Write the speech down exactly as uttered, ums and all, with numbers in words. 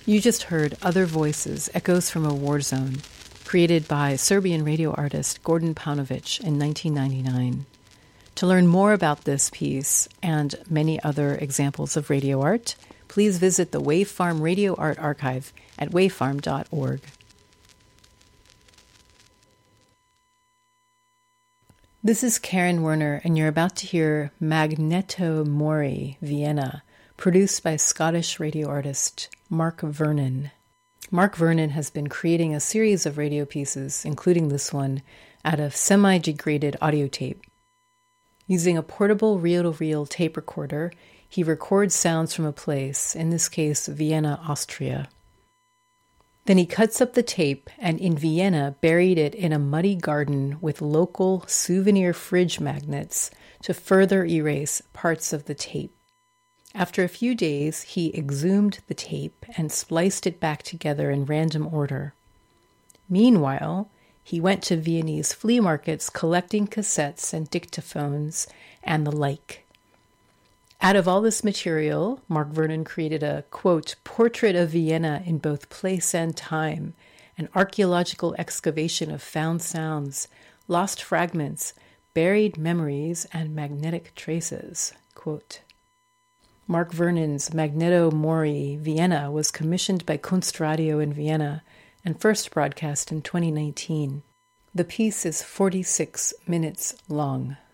You just heard Other Voices, Echoes from a War Zone, created by Serbian radio artist Gordon Paunovic in nineteen ninety-nine. To learn more about this piece and many other examples of radio art, please visit the Wavefarm Radio Art Archive at wavefarm dot org. This is Karen Werner, and you're about to hear Magneto Mori, Vienna, produced by Scottish radio artist Mark Vernon. Mark Vernon has been creating a series of radio pieces, including this one, out of semi-degraded audio tape. Using a portable reel-to-reel tape recorder, he records sounds from a place, in this case Vienna, Austria. Then he cuts up the tape and in Vienna buried it in a muddy garden with local souvenir fridge magnets to further erase parts of the tape. After a few days, he exhumed the tape and spliced it back together in random order. Meanwhile, he went to Viennese flea markets collecting cassettes and dictaphones and the like. Out of all this material, Mark Vernon created a, quote, portrait of Vienna in both place and time, an archaeological excavation of found sounds, lost fragments, buried memories, and magnetic traces, quote. Mark Vernon's Magneto Mori, Vienna, was commissioned by Kunstradio in Vienna and first broadcast in twenty nineteen. The piece is forty-six minutes long.